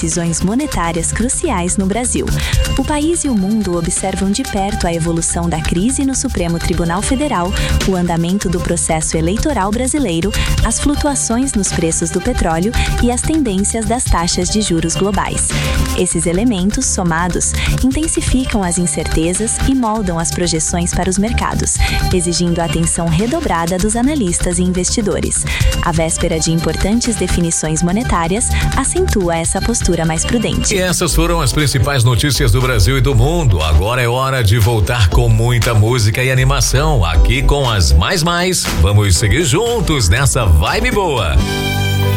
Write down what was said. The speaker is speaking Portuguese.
decisões monetárias cruciais no Brasil. O país e o mundo observam de perto a evolução da crise no Supremo Tribunal Federal, o andamento do processo eleitoral brasileiro, as flutuações nos preços do petróleo e as tendências das taxas de juros globais. Esses elementos, somados, intensificam as incertezas e moldam as projeções para os mercados, exigindo a atenção redobrada dos analistas e investidores. A véspera de importantes definições monetárias acentua essa postura mais prudente. E essas foram as principais notícias do Brasil e do mundo. Agora é hora de voltar com muita música e animação aqui com as Mais. Vamos seguir juntos nessa vibe boa.